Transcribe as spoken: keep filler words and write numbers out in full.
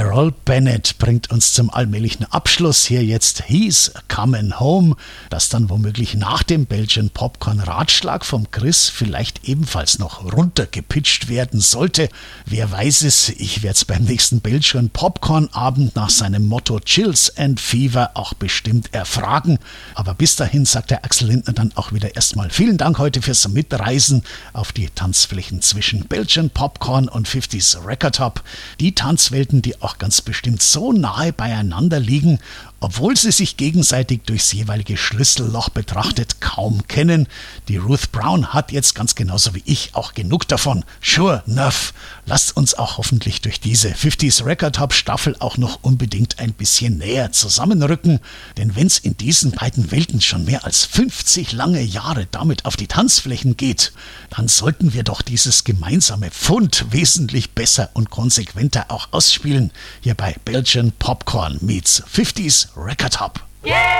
Errol Bennett bringt uns zum allmählichen Abschluss hier jetzt He's Comin' Home, das dann womöglich nach dem Belgian Popcorn Ratschlag vom Chris vielleicht ebenfalls noch runtergepitcht werden sollte. Wer weiß es, ich werde es beim nächsten Belgian Popcorn Abend nach seinem Motto Chills and Fever auch bestimmt erfragen. Aber bis dahin sagt der Axel Lindner dann auch wieder erstmal vielen Dank heute fürs Mitreisen auf die Tanzflächen zwischen Belgian Popcorn und fünfziger Record Hop. Die Tanzwelten, die auch ganz bestimmt so nahe beieinander liegen, obwohl sie sich gegenseitig durchs jeweilige Schlüsselloch betrachtet kaum kennen. Die Ruth Brown hat jetzt ganz genauso wie ich auch genug davon. Sure enough. Lasst uns auch hoffentlich durch diese fünfziger Record Hop Staffel auch noch unbedingt ein bisschen näher zusammenrücken. Denn wenn es in diesen beiden Welten schon mehr als fünfzig lange Jahre damit auf die Tanzflächen geht, dann sollten wir doch dieses gemeinsame Pfund wesentlich besser und konsequenter auch ausspielen. Hier bei Belgian Popcorn meets fünfziger Record Hop. Yeah!